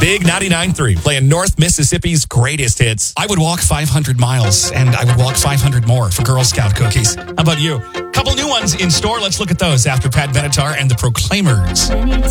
Big 99.3, playing North Mississippi's greatest hits. I would walk 500 miles, and I would walk 500 more for Girl Scout cookies. How about you? Couple new ones in store. Let's look at those after Pat Benatar and the Proclaimers.